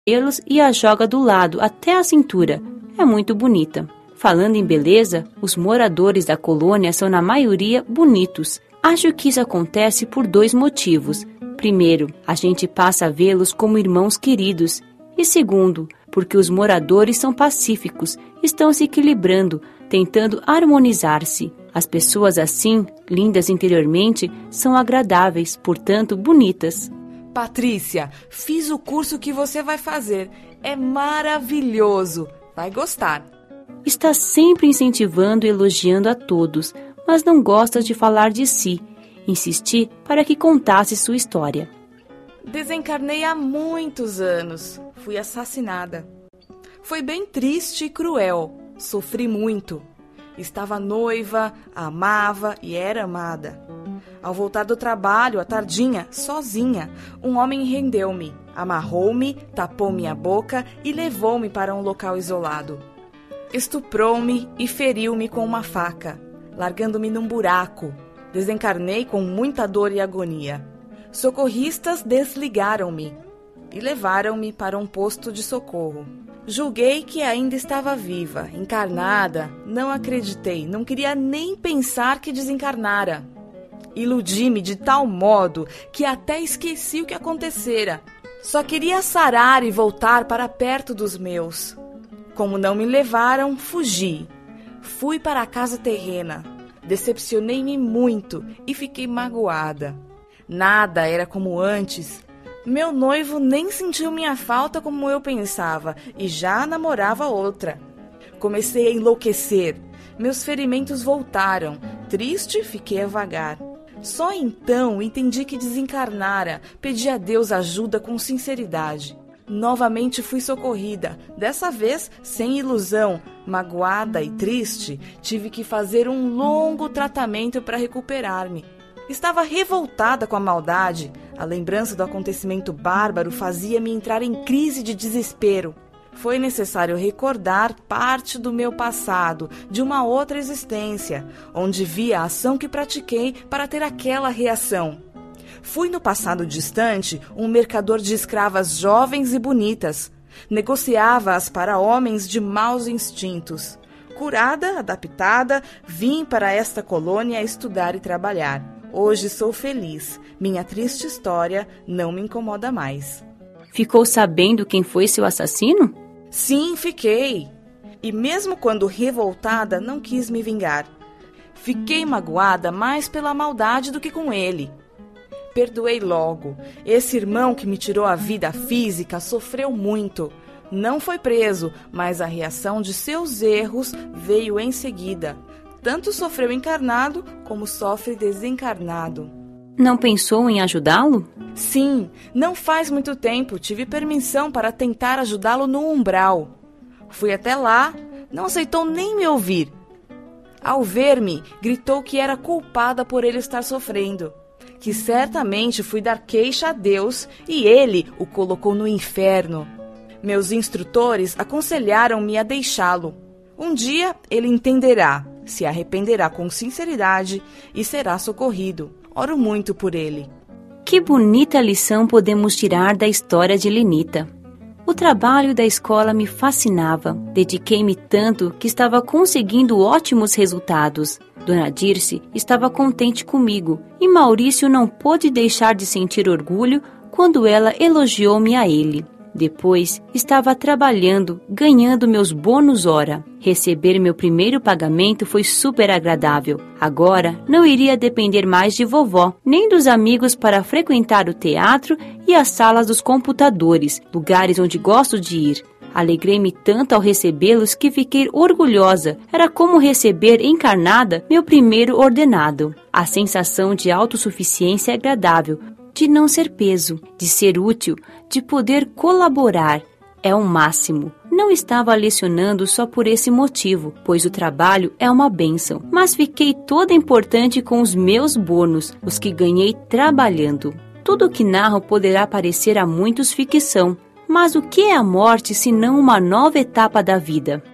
pelos e a joga do lado até a cintura. É muito bonita. Falando em beleza, os moradores da colônia são na maioria bonitos. Acho que isso acontece por 2 motivos. Primeiro, a gente passa a vê-los como irmãos queridos. E segundo, porque os moradores são pacíficos, estão se equilibrando, tentando harmonizar-se. As pessoas assim, lindas interiormente, são agradáveis, portanto bonitas. Patrícia, fiz o curso que você vai fazer. É maravilhoso. Vai gostar. Está sempre incentivando e elogiando a todos, mas não gosta de falar de si. Insisti para que contasse sua história. Desencarnei há muitos anos. Fui assassinada. Foi bem triste e cruel. Sofri muito. Estava noiva, amava e era amada. Ao voltar do trabalho, à tardinha, sozinha, um homem rendeu-me, amarrou-me, tapou minha boca e levou-me para um local isolado. Estuprou-me e feriu-me com uma faca, largando-me num buraco. Desencarnei com muita dor e agonia. Socorristas desligaram-me e levaram-me para um posto de socorro. Julguei que ainda estava viva, encarnada. Não acreditei, não queria nem pensar que desencarnara. Iludi-me de tal modo que até esqueci o que acontecera. Só queria sarar e voltar para perto dos meus. Como não me levaram, fugi. Fui para a casa terrena. Decepcionei-me muito e fiquei magoada. Nada era como antes. Meu noivo nem sentiu minha falta como eu pensava e já namorava outra. Comecei a enlouquecer. Meus ferimentos voltaram. Triste, fiquei a vagar. Só então entendi que desencarnara. Pedi a Deus ajuda com sinceridade. Novamente fui socorrida. Dessa vez, sem ilusão, magoada e triste, tive que fazer um longo tratamento para recuperar-me. Estava revoltada com a maldade. A lembrança do acontecimento bárbaro fazia-me entrar em crise de desespero. Foi necessário recordar parte do meu passado, de uma outra existência, onde vi a ação que pratiquei para ter aquela reação. Fui no passado distante um mercador de escravas jovens e bonitas. Negociava-as para homens de maus instintos. Curada, adaptada, vim para esta colônia estudar e trabalhar. Hoje sou feliz. Minha triste história não me incomoda mais. Ficou sabendo quem foi seu assassino? Sim, fiquei. E mesmo quando revoltada, não quis me vingar. Fiquei magoada mais pela maldade do que com ele. Perdoei logo. Esse irmão que me tirou a vida física sofreu muito. Não foi preso, mas a reação de seus erros veio em seguida. Tanto sofreu encarnado, como sofre desencarnado. Não pensou em ajudá-lo? Sim, não faz muito tempo tive permissão para tentar ajudá-lo no umbral. Fui até lá, não aceitou nem me ouvir. Ao ver-me, gritou que era culpada por ele estar sofrendo, que certamente fui dar queixa a Deus e ele o colocou no inferno. Meus instrutores aconselharam-me a deixá-lo. Um dia ele entenderá, se arrependerá com sinceridade e será socorrido. Oro muito por ele. Que bonita lição podemos tirar da história de Lenita. O trabalho da escola me fascinava. Dediquei-me tanto que estava conseguindo ótimos resultados. Dona Dirce estava contente comigo e Maurício não pôde deixar de sentir orgulho quando ela elogiou-me a ele. Depois, estava trabalhando, ganhando meus bônus hora. Receber meu primeiro pagamento foi super agradável. Agora, não iria depender mais de vovó, nem dos amigos para frequentar o teatro e as salas dos computadores, lugares onde gosto de ir. Alegrei-me tanto ao recebê-los que fiquei orgulhosa. Era como receber encarnada meu primeiro ordenado. A sensação de autossuficiência é agradável, de não ser peso, de ser útil, de poder colaborar. É o máximo. Não estava lecionando só por esse motivo, pois o trabalho é uma bênção, mas fiquei toda importante com os meus bônus, os que ganhei trabalhando. Tudo o que narro poderá parecer a muitos ficção, mas o que é a morte senão uma nova etapa da vida?